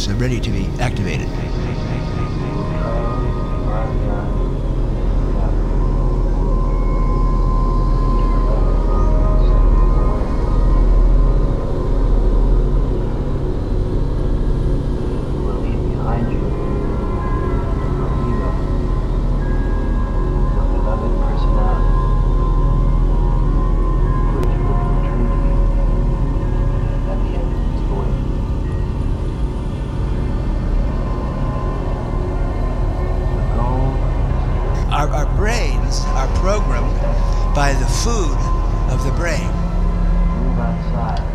is ready to be activated. Our brains are programmed by the food of the brain. Move outside.